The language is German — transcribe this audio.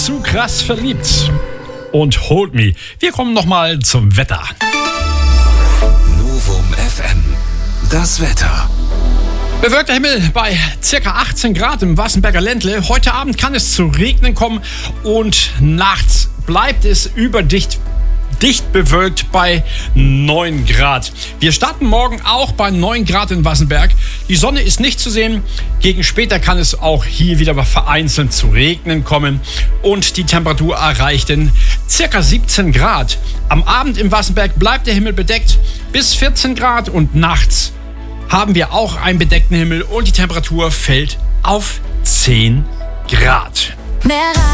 zu krass verliebt und Hold Me. Wir kommen nochmal zum Wetter. Novum FM. Das Wetter. Bewölkter Himmel bei ca. 18 Grad im Wassenberger Ländle. Heute Abend kann es zu Regnen kommen und nachts bleibt es dicht bewölkt bei 9 Grad. Wir starten morgen auch bei 9 Grad in Wassenberg. Die Sonne ist nicht zu sehen. Gegen später kann es auch hier wieder vereinzelt zu Regnen kommen. Und die Temperatur erreicht in ca. 17 Grad. Am Abend im Wassenberg bleibt der Himmel bedeckt bis 14 Grad. Und nachts haben wir auch einen bedeckten Himmel und die Temperatur fällt auf 10 Grad.